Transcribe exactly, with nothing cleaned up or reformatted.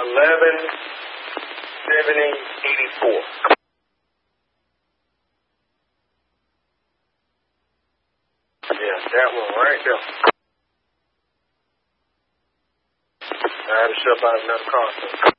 eleven seventy eighty-four. Yeah, that one right there. I had to shut by another car.